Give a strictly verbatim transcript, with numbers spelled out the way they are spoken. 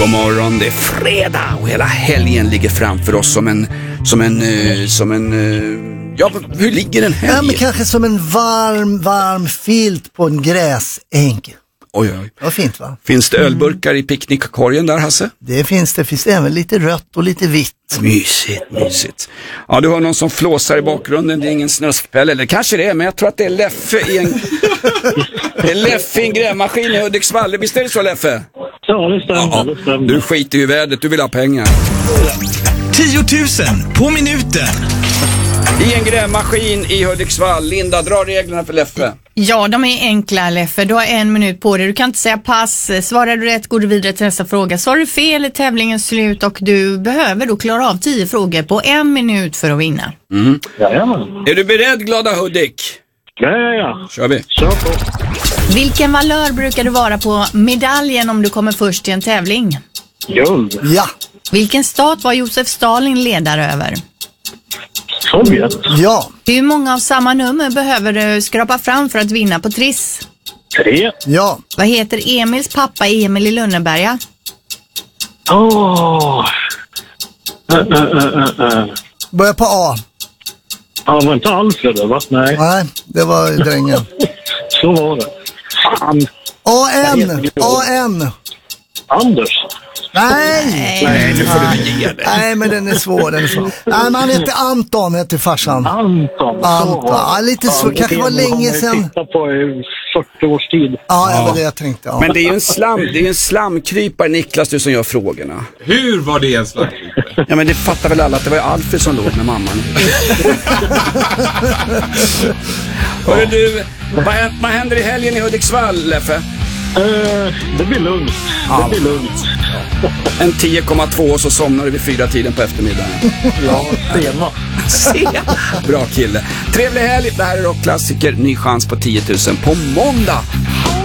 God morgon, det är fredag och hela helgen ligger framför oss som en, som en, uh, som en, uh, ja, hur ligger en helg? Ja, men kanske som en varm, varm filt på en gräsänk. Oj, oj. Det var fint, va? Finns det ölburkar i picknickkorgen där, Hasse? Det finns det, finns det även lite rött och lite vitt. Mysigt, mysigt. Ja, du har någon som flåsar i bakgrunden, det är ingen snuskpelle, eller kanske det är, men jag tror att det är Leffe i en, det är Leffe i en grävmaskin i Hudiksvall. Visst är det så, Leffe? Ja, det stämmer, Ja, det stämmer. du skiter ju i vädret, du vill ha pengar. tio tusen på minuten. I en grävmaskin i Hudiksvall. Linda, dra reglerna för Leffe. Ja, de är enkla, Leffe. Du har en minut på dig. Du kan inte säga pass. Svarar du rätt går du vidare till nästa fråga. Svarar du fel är tävlingen slut och du behöver då klara av tio frågor på en minut för att vinna. Mm. Jajamän. Är du beredd, glada Hudik? Ja, ja, ja. Kör vi. Kör på. Vilken valör brukar det vara på medaljen om du kommer först i en tävling? Guld. Ja, Vilken stat var Josef Stalin ledare över? Sovjet. ja, Hur många av samma nummer behöver du skrapa fram för att vinna på Triss? Tre. ja. Vad heter Emils pappa Emil i Lönneberga? Åh. Äh, äh, äh, äh. Börja på A. Ja, var inte Alfred det, va? Nej, Nej, det var drängen. så var det. Fan. A N, A N. Anders. Nej, Nej, nu får du ge det. nej, men den är svår, den är svår. Nej, men han heter Anton, heter farsan. Anton. så Anton, var det. ja, lite så, det kanske var har man länge ju sedan. tittat på i fyrtio års tid. Ja, det var det jag tänkte. Ja. Men det är ju en slam, det är ju en slamkrypare, Niklas, du som gör frågorna. Hur var det en slagkrypare? Ja, men det fattar väl alla att det var ju Alfred som låg med mamman. Hörru du, vad, vad händer i helgen i Hudiksvall, Leffe? Uh, det blir lugnt. Ja. Det blir lugnt. En tio komma två och så somnar du vid fyra tiden på eftermiddagen. Ja, sena. Se. Bra kille. Trevlig helg, det här är Rockklassiker, ny chans på tio tusen på måndag.